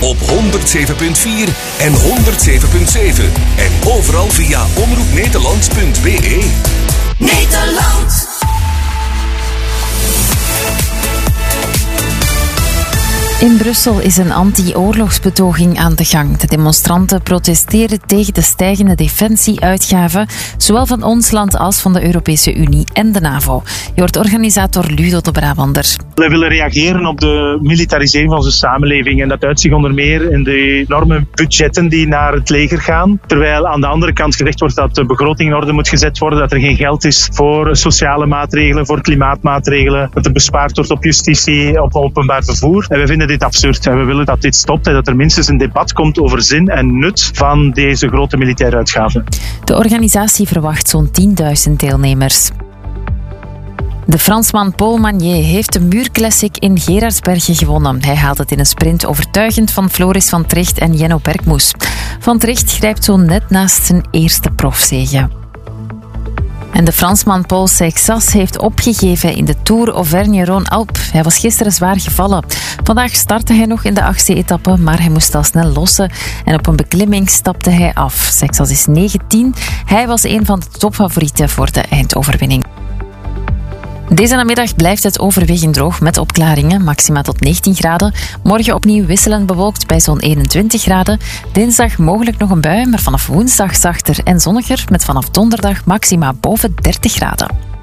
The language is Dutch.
op 107.4 en 107.7. En overal via omroepnederland.be. Nederland. In Brussel is een anti-oorlogsbetoging aan de gang. De demonstranten protesteren tegen de stijgende defensieuitgaven, zowel van ons land als van de Europese Unie en de NAVO. Je hoort organisator Ludo de Brabander. Wij willen reageren op de militarisering van onze samenleving. En dat uitzicht onder meer in de enorme budgetten die naar het leger gaan. Terwijl aan de andere kant gezegd wordt dat de begroting in orde moet gezet worden, dat er geen geld is voor sociale maatregelen, voor klimaatmaatregelen, dat er bespaard wordt op justitie, op openbaar vervoer. En we vinden dit absurd en we willen dat dit stopt en dat er minstens een debat komt over zin en nut van deze grote militaire uitgaven. De organisatie verwacht zo'n 10.000 deelnemers. De Fransman Paul Magnier heeft de muurclassic in Gerardsbergen gewonnen. Hij haalt het in een sprint overtuigend van Floris van Tricht en Jenno Berkmoes. Van Tricht grijpt zo net naast zijn eerste profzege. En de Fransman Paul Seixas heeft opgegeven in de Tour Auvergne-Rhône-Alpes. Hij was gisteren zwaar gevallen. Vandaag startte hij nog in de 8e etappe, maar hij moest al snel lossen. En op een beklimming stapte hij af. Seixas is 19. Hij was een van de topfavorieten voor de eindoverwinning. Deze namiddag blijft het overwegend droog met opklaringen, maxima tot 19 graden. Morgen opnieuw wisselend bewolkt bij zo'n 21 graden. Dinsdag mogelijk nog een bui, maar vanaf woensdag zachter en zonniger met vanaf donderdag maxima boven 30 graden.